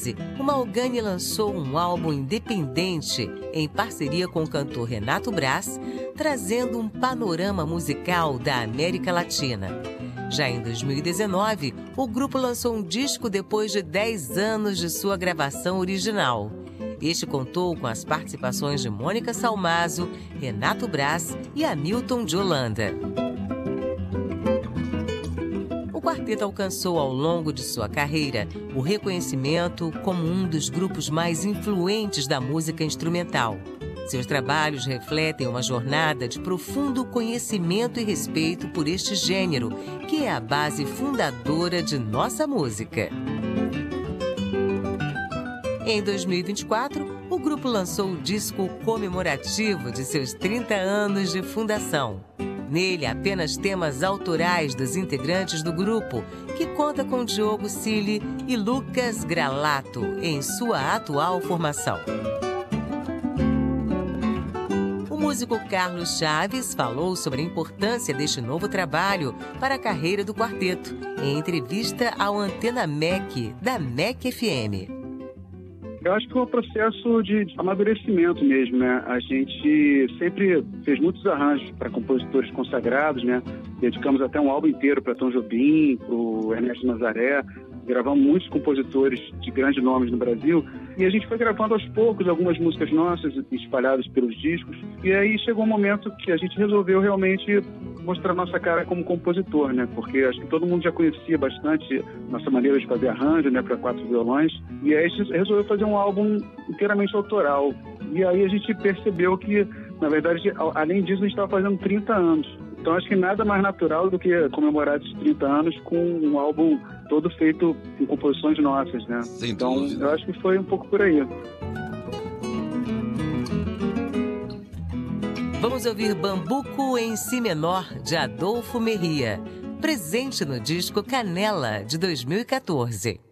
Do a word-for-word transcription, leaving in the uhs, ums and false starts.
quatorze, o Malgani lançou um álbum independente em parceria com o cantor Renato Braz, trazendo um panorama musical da América Latina. Já em dois mil e dezenove, o grupo lançou um disco depois de dez anos de sua gravação original. Este contou com as participações de Mônica Salmazo, Renato Braz e Hamilton de Holanda. O quarteto alcançou ao longo de sua carreira o reconhecimento como um dos grupos mais influentes da música instrumental. Seus trabalhos refletem uma jornada de profundo conhecimento e respeito por este gênero, que é a base fundadora de nossa música. Em dois mil e vinte e quatro, o grupo lançou o disco comemorativo de seus trinta anos de fundação. Nele, apenas temas autorais dos integrantes do grupo, que conta com Diogo Cili e Lucas Gralato em sua atual formação. O músico Carlos Chaves falou sobre a importância deste novo trabalho para a carreira do quarteto, em entrevista ao Antena M E C, da M E C F M. Eu acho que é um processo de amadurecimento mesmo, né? A gente sempre fez muitos arranjos para compositores consagrados, né? Dedicamos até um álbum inteiro para Tom Jobim, para o Ernesto Nazaré. Gravamos muitos compositores de grandes nomes no Brasil. E a gente foi gravando aos poucos algumas músicas nossas espalhadas pelos discos. E aí chegou um momento que a gente resolveu realmente mostrar nossa cara como compositor, né? Porque acho que todo mundo já conhecia bastante nossa maneira de fazer arranjo, né? Para quatro violões. E aí a gente resolveu fazer um álbum inteiramente autoral. E aí a gente percebeu que, na verdade, além disso, a gente estava fazendo trinta anos. Então acho que nada mais natural do que comemorar esses trinta anos com um álbum todo feito com composições nossas, né? Sem então dúvida. Eu acho que foi um pouco por aí. Vamos ouvir Bambuco em Si menor, de Adolfo Merria, presente no disco Canela, de dois mil e quatorze.